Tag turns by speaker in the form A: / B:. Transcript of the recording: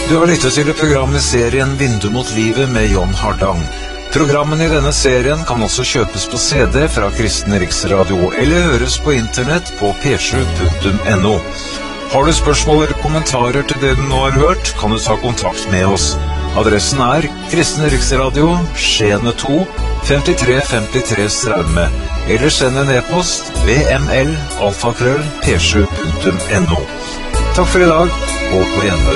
A: Du har lyttet til programmet i serien Vindu mot livet med John Hardang. Programmene i denne serien kan også kjøpes på CD fra Kristen Riksradio eller høres på internett på p7.no. Har du spørsmål eller kommentarer til det du nå har hørt, kan du ta kontakt med oss. Adressen er Kristen Riksradio, Skjene 2, 5353 Straume, eller send en e-post vml@p7.no. Takk for i dag, og på gjenhør.